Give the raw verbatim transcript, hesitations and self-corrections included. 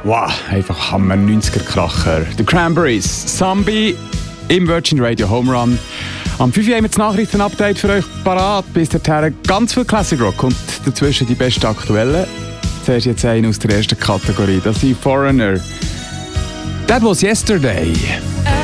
Wow, einfach Hammer neunziger-Kracher. The Cranberries, Zombie im Virgin Radio Home Run. Am fünf Uhr haben wir das Nachrichtenupdate für euch parat. Bis dahin ganz viel Classic Rock und dazwischen die besten aktuellen. Zuerst jetzt einen aus der ersten Kategorie, das ist Foreigner. That was yesterday.